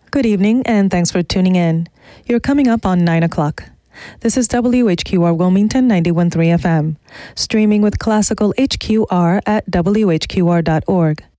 Good evening, and thanks for tuning in. You're coming up on 9 o'clock. This is WHQR Wilmington 91.3 FM, streaming with classical HQR at WHQR.org.